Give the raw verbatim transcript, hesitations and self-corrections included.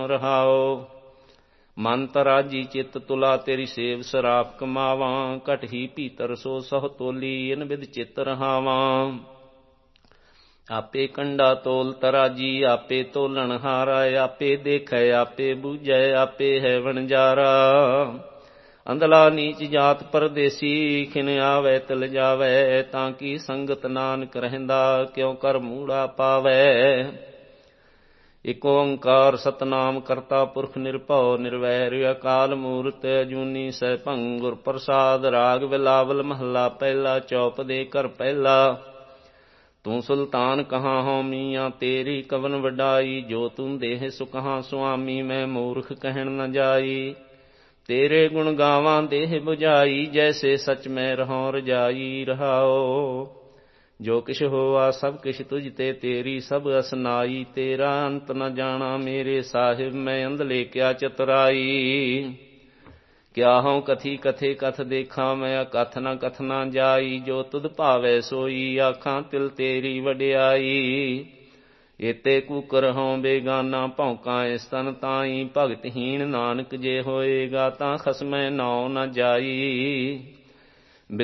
ਰਹਾਓ। ਮਨ ਤਰਾਜੀ ਚਿੱਤ ਤੁਲਾ ਤੇਰੀ ਸੇਵ ਸਰਾਪ ਕਮਾਵਾਂ। ਘਟ ਹੀ ਭੀਤਰ ਸੋ ਸਹੁ ਤੋਲੀ ਇਨ ਬਿਧ ਚਿੱਤ ਰਹਾਵਾਂ। ਆਪੇ ਕੰਡਾ ਤੋਲ ਤਰਾਜੀ ਆਪੇ ਤੋਲਣ ਹਾਰਾ। ਆਪੇ ਦੇਖੈ ਆਪੇ ਬੂਝੈ ਆਪੇ ਹੈ ਵਣਜਾਰਾ। ਅੰਧਲਾ ਨੀਚ ਜਾਤ ਪਰਦੇਸੀ ਖਿਨ ਆਵੈ ਤਿਲ ਜਾਵੈ। ਤਾਂ ਕੀ ਸੰਗਤ ਨਾਨਕ ਰਹਿੰਦਾ ਕਿਉ ਕਰ ਮੂੜਾ ਪਾਵੈ। ਇਕ ਓੰਕਾਰ ਸਤਨਾਮ ਕਰਤਾ ਪੁਰਖ ਨਿਰਭਉ ਨਿਰਵੈਰ। ਅਕਾਲ ਮੂਰਤਿ ਅਜੂਨੀ ਸੈਭੰ ਗੁਰ ਪ੍ਰਸਾਦ। ਰਾਗ ਬਿਲਾਵਲ ਮਹੱਲਾ ਪਹਿਲਾ। ਚੌਪ ਦੇ ਘਰ ਪਹਿਲਾ। ਤੂੰ ਸੁਲਤਾਨ ਕਹਾਂ ਹਉ ਮੀਆਂ ਤੇਰੀ ਕਵਨ ਵਡਾਈ। ਜੋ ਤੂੰ ਦੇਹ ਸੋ ਕਹਾਂ ਸੁਆਮੀ ਮੈਂ ਮੂਰਖ ਕਹਿਣ ਨ ਜਾਈ। ਤੇਰੇ ਗੁਣ ਗਾਵਾਂ ਦੇਹ ਬੁਝਾਈ ਜੈਸੇ ਸਚ ਮੈਂ ਰਹਉ ਰਜਾਈ। ਰਹਾਓ ਜੋ ਕਿਛ ਹੋਆ ਸਭ ਕਿਛ ਤੁਝ ਤੇ ਤੇਰੀ ਸਭ ਅਸਨਾਈ। ਤੇਰਾ ਅੰਤ ਨ ਜਾਣਾ ਮੇਰੇ ਸਾਹਿਬ ਮੈਂ ਅੰਧਲੇ ਕਿਆ ਚਤੁਰਾਈ। ਕਿਆ ਹਉ ਕਥੀ ਕਥੇ ਕਥ ਦੇਖਾਂ ਮੈਂ ਅਕਥ ਨ ਕਥ ਨਾ ਜਾਈ। ਜੋ ਤੁਧ ਭਾਵੈ ਸੋਈ ਆਖਾਂ ਤਿਲ ਤੇਰੀ ਵਡਿਆਈ। ਏਤੇ ਕੂਕਰ ਹਉ ਬੇਗਾਨਾ ਭੌਂਕਾਂ ਇਸ ਤਨ ਤਾਈ। ਭਗਤਹੀਣ ਨਾਨਕ ਜੇ ਹੋਏਗਾ ਤਾਂ ਖਸਮੈ ਨਾਉ ਨ ਜਾਈ।